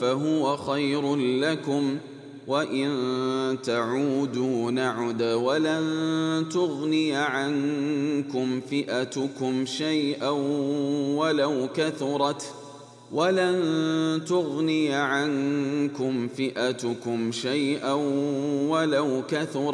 فهو خير لكم، وإن تعودوا نعد ولن تغني عنكم فئتكم شيئا ولو كثرت